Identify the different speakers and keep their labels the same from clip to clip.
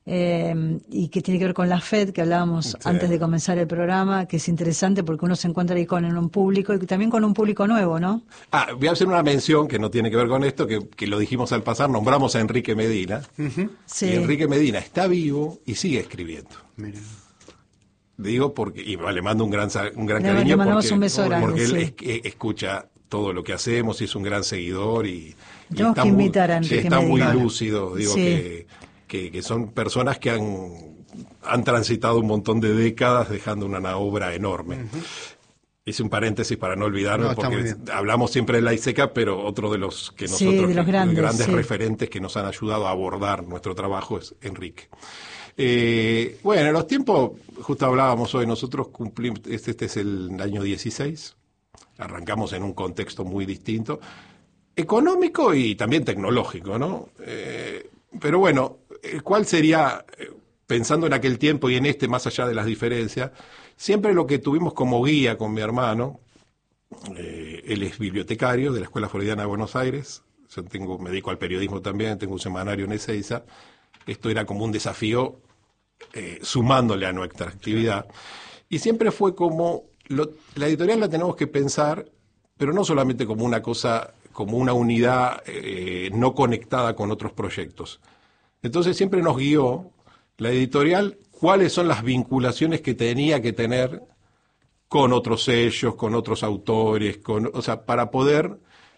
Speaker 1: y que tiene que ver con la FED, que hablábamos antes de comenzar el programa, que es interesante porque uno se encuentra ahí con un público y también con un público nuevo, ¿no?
Speaker 2: Voy a hacer una mención que no tiene que ver con esto, que lo dijimos al pasar, nombramos a Enrique Medina.
Speaker 1: Sí.
Speaker 2: Y Enrique Medina está vivo y sigue escribiendo.
Speaker 3: Mira.
Speaker 2: Digo porque, y le mando un gran
Speaker 1: Le
Speaker 2: cariño
Speaker 1: mandamos un beso grande,
Speaker 2: porque él
Speaker 1: sí.
Speaker 2: escucha todo lo que hacemos y es un gran seguidor y
Speaker 1: Tenemos que invitar a Enrique
Speaker 2: está muy
Speaker 1: Medina.
Speaker 2: lúcido, digo
Speaker 1: Sí.
Speaker 2: que son personas que han transitado un montón de décadas dejando una obra enorme. Hice un paréntesis para no olvidarme,
Speaker 3: No, está muy
Speaker 2: porque
Speaker 3: bien.
Speaker 2: hablamos siempre de la ISECA, pero otro de los que
Speaker 1: Sí,
Speaker 2: nosotros,
Speaker 1: de los grandes, sí.
Speaker 2: referentes que nos han ayudado a abordar nuestro trabajo es Enrique. Bueno, los tiempos, justo hablábamos hoy, nosotros cumplimos, este es el año 16, arrancamos en un contexto muy distinto, económico y también tecnológico, ¿no? Pero bueno, ¿cuál sería, pensando en aquel tiempo y en este, más allá de las diferencias, siempre lo que tuvimos como guía con mi hermano, él es bibliotecario de la Escuela Freudiana de Buenos Aires, yo me dedico al periodismo también, tengo un semanario en Ezeiza, esto era como un desafío sumándole a nuestra actividad, y siempre fue como, la editorial la tenemos que pensar, pero no solamente como una cosa, como una unidad no conectada con otros proyectos. Entonces siempre nos guió la editorial cuáles son las vinculaciones que tenía que tener con otros sellos, con otros autores, o sea, para poder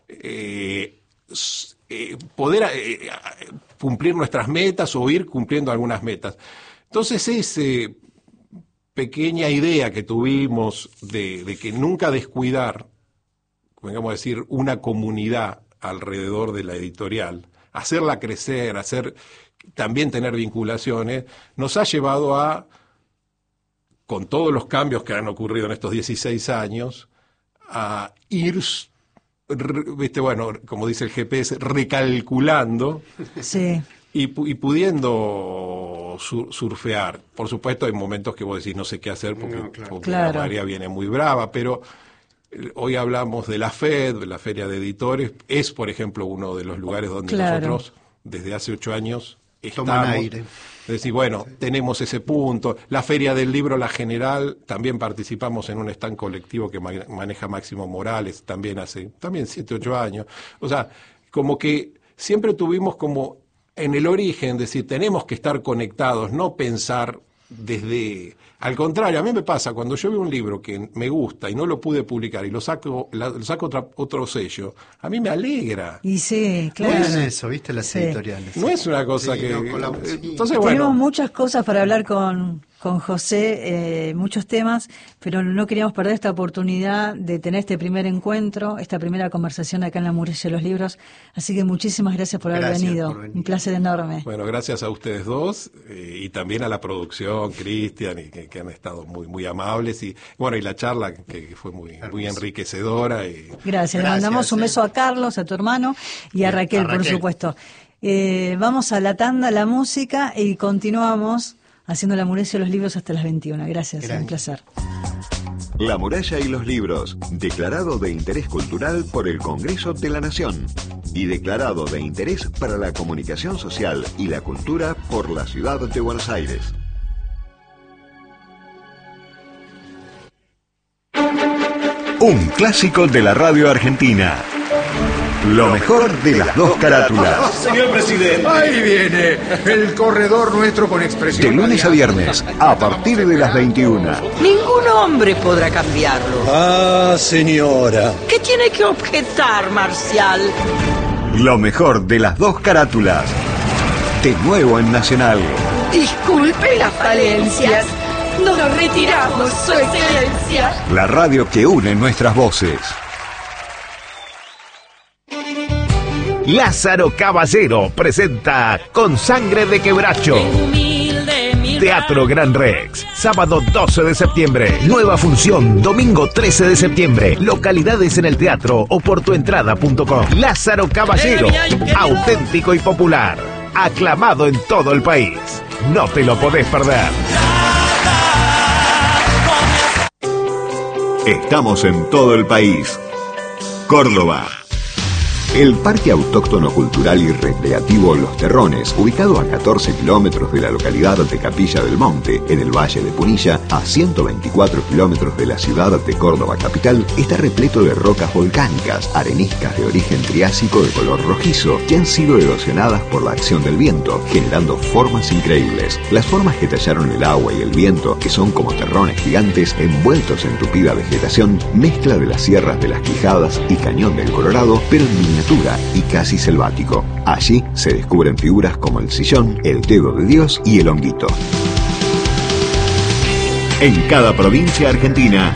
Speaker 2: cumplir nuestras metas o ir cumpliendo algunas metas. Entonces esa pequeña idea que tuvimos de que nunca descuidar, vengamos a decir, una comunidad alrededor de la editorial, hacerla crecer, también tener vinculaciones, nos ha llevado a, con todos los cambios que han ocurrido en estos 16 años, a ir, bueno, como dice el GPS, recalculando
Speaker 1: Sí.
Speaker 2: y pudiendo surfear. Por supuesto, hay momentos que vos decís no sé qué hacer porque
Speaker 1: Claro.
Speaker 2: la marea viene muy brava, pero hoy hablamos de la FED, de la Feria de Editores, es, por ejemplo, uno de los lugares donde
Speaker 1: Claro.
Speaker 2: nosotros, desde hace 8 años,
Speaker 3: Toman
Speaker 2: estamos.
Speaker 3: aire.
Speaker 2: Es decir, bueno, tenemos ese punto. La Feria del Libro, la General, también participamos en un stand colectivo que maneja Máximo Morales, también hace 7, 8 años. O sea, como que siempre tuvimos como en el origen, decir, tenemos que estar conectados, no pensar desde... Al contrario, a mí me pasa, cuando yo veo un libro que me gusta y no lo pude publicar y lo saco otro sello, a mí me alegra.
Speaker 1: Y sí, claro.
Speaker 3: No es eso, ¿viste? Las
Speaker 1: Sí.
Speaker 3: editoriales.
Speaker 2: No es una cosa
Speaker 3: Sí,
Speaker 2: que...
Speaker 3: no, sí.
Speaker 2: Entonces,
Speaker 1: Tenemos
Speaker 2: bueno...
Speaker 1: muchas cosas para hablar con José, muchos temas, pero no queríamos perder esta oportunidad de tener este primer encuentro, esta primera conversación acá en la Muralla de los Libros. Así que muchísimas gracias por haber
Speaker 3: Gracias
Speaker 1: venido.
Speaker 3: por venir.
Speaker 1: Un placer enorme.
Speaker 2: Bueno, gracias a ustedes dos y también a la producción, Cristian, y que han estado muy muy amables y bueno, y la charla que fue muy enriquecedora.
Speaker 1: Gracias. Le mandamos un beso a Carlos, a tu hermano, y a Raquel, por supuesto. Vamos a la tanda, la música, y continuamos haciendo la Muralla de los Libros hasta las 21. Gracias. Un placer.
Speaker 4: La Muralla y los Libros, declarado de interés cultural por el Congreso de la Nación y declarado de interés para la comunicación social y la cultura por la Ciudad de Buenos Aires. Un clásico de la radio argentina. Lo mejor de las dos carátulas.
Speaker 5: Señor presidente.
Speaker 6: Ahí viene el corredor nuestro con expresión.
Speaker 4: De lunes a viernes, a partir de las 21.
Speaker 7: Ningún hombre podrá cambiarlo.
Speaker 5: Ah, señora.
Speaker 7: ¿Qué tiene que objetar, Marcial?
Speaker 4: Lo mejor de las dos carátulas. De nuevo en Nacional.
Speaker 7: Disculpe las falencias. Nos retiramos, Su Excelencia.
Speaker 4: La radio que une nuestras voces.
Speaker 8: Lázaro Caballero presenta Con Sangre de Quebracho. Teatro Gran Rex, sábado 12 de septiembre. Nueva función, domingo 13 de septiembre. Localidades en el teatro o por tuentrada.com. Lázaro Caballero, auténtico y popular. Aclamado en todo el país. No te lo podés perder.
Speaker 4: Estamos en todo el país. Córdoba. El Parque Autóctono Cultural y Recreativo Los Terrones, ubicado a 14 kilómetros de la localidad de Capilla del Monte, en el Valle de Punilla, a 124 kilómetros de la ciudad de Córdoba capital, está repleto de rocas volcánicas, areniscas de origen triásico de color rojizo, que han sido erosionadas por la acción del viento, generando formas increíbles. Las formas que tallaron el agua y el viento, que son como terrones gigantes envueltos en tupida vegetación, mezcla de las sierras de las Quijadas y Cañón del Colorado, pero en miniatura y casi selvático. Allí se descubren figuras como el sillón, el dedo de Dios y el honguito. En cada provincia argentina,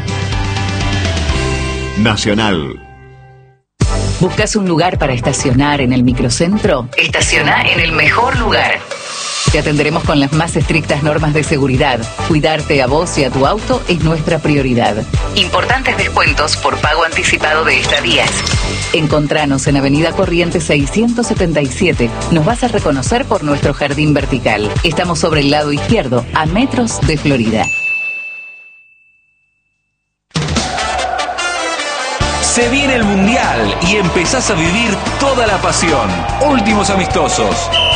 Speaker 4: Nacional.
Speaker 3: ¿Buscas un lugar para estacionar en el microcentro? Estaciona en el mejor lugar. Te atenderemos con las más estrictas normas de seguridad. Cuidarte a vos y a tu auto es nuestra prioridad. Importantes descuentos por pago anticipado de estadías. Encontranos en Avenida Corrientes 677. Nos vas a reconocer por nuestro jardín vertical. Estamos sobre el lado izquierdo, a metros de Florida.
Speaker 9: Se viene el Mundial y empezás a vivir toda la pasión. Últimos amistosos.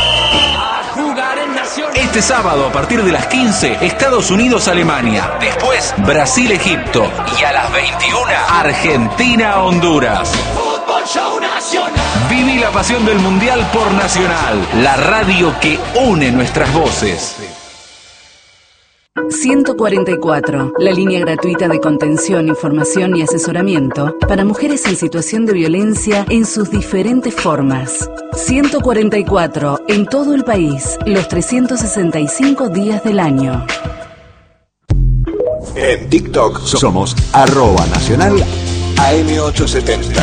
Speaker 9: Este sábado a partir de las 15, Estados Unidos-Alemania. Después, Brasil-Egipto. Y a las 21, Argentina-Honduras. Viví la pasión del Mundial por Nacional, la radio que une nuestras voces.
Speaker 3: 144, la línea gratuita de contención, información y asesoramiento para mujeres en situación de violencia en sus diferentes formas. 144, en todo el país, los 365 días del año.
Speaker 5: En TikTok somos @nacional AM870.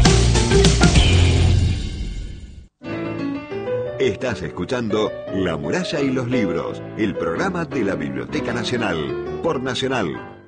Speaker 4: Estás escuchando La Muralla y los Libros, el programa de la Biblioteca Nacional, por Nacional